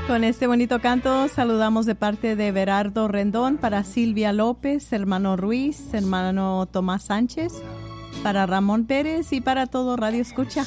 Con este bonito canto saludamos de parte de Berardo Rendón para Silvia López, hermano Ruiz, hermano Tomás Sánchez, para Ramón Pérez y para todo Radio Escucha.